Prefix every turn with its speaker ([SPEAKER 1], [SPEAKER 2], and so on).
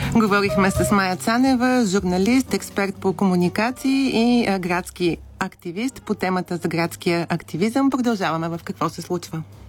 [SPEAKER 1] Говорихме с Мая Цанева, журналист, експерт по комуникации и градски активист по темата за градския активизъм. Продължаваме в какво се случва.